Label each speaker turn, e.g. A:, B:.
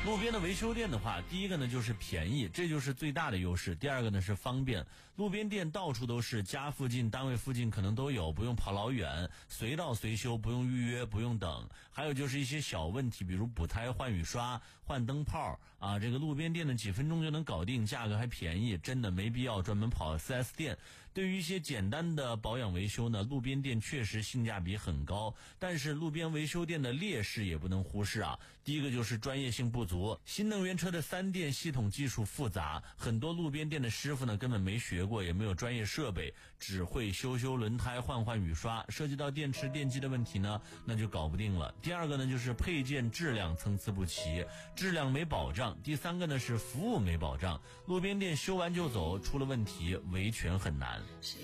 A: 路边的维修店的话，第一个呢就是便宜，这就是最大的优势。第二个呢是方便，路边店到处都是，家附近、单位附近可能都有，不用跑老远，随到随修，不用预约，不用等。还有就是一些小问题，比如补胎、换雨刷、换灯泡啊，这个路边店呢几分钟就能搞定，价格还便宜，真的没必要专门跑 4S 店。对于一些简单的保养维修呢，路边店确实性价比很高，但是路边维修店的劣势也不能忽视啊。第一个就是专业性不足。新能源车的3电系统技术复杂，很多路边店的师傅呢根本没学过，也没有专业设备，只会修轮胎、换雨刷，涉及到电池电机的问题呢，那就搞不定了。第二个呢就是配件质量参差不齐，质量没保障。第三个呢是服务没保障，路边店修完就走，出了问题维权很难。